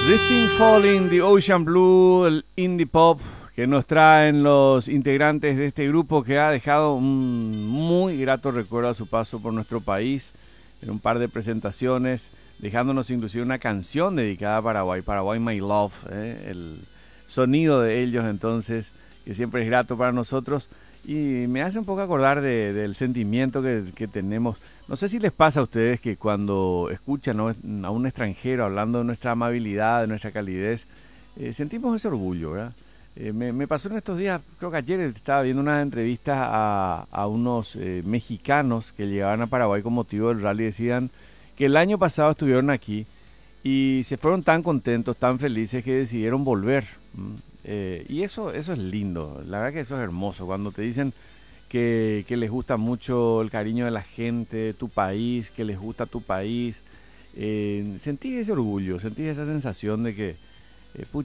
Drifting Falling, The Ocean Blue, el indie pop que nos traen los integrantes de este grupo que ha dejado un muy grato recuerdo a su paso por nuestro país en un par de presentaciones, dejándonos inclusive una canción dedicada a Paraguay, Paraguay My Love, el sonido de ellos entonces, que siempre es grato para nosotros y me hace un poco acordar del sentimiento que tenemos. No sé si les pasa a ustedes que cuando escuchan, ¿no?, a un extranjero hablando de nuestra amabilidad, de nuestra calidez, sentimos ese orgullo, ¿verdad? Me pasó en estos días, creo que ayer estaba viendo unas entrevistas a unos mexicanos que llegaban a Paraguay con motivo del rally. Decían que el año pasado estuvieron aquí y se fueron tan contentos, tan felices que decidieron volver. Y eso es lindo, la verdad que eso es hermoso, cuando te dicen que les gusta mucho el cariño de la gente, tu país, que les gusta tu país. Sentís ese orgullo, sentís esa sensación de que